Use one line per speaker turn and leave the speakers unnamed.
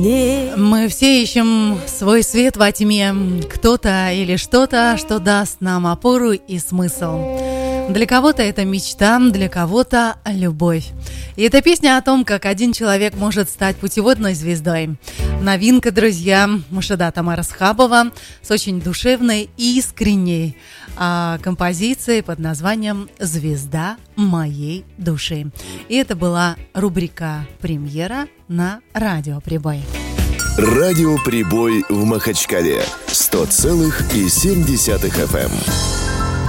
Мы все ищем свой свет во тьме, кто-то или что-то, что даст нам опору и смысл. Для кого-то это мечта, для кого-то любовь. И эта песня о том, как один человек может стать путеводной звездой. Новинка, друзья, Мушада Тамара Схабова с очень душевной и искренней композицией под названием «Звезда моей души». И это была рубрика «Премьера» на Радио Прибой.
Радио Прибой в Махачкале 100,7 FM.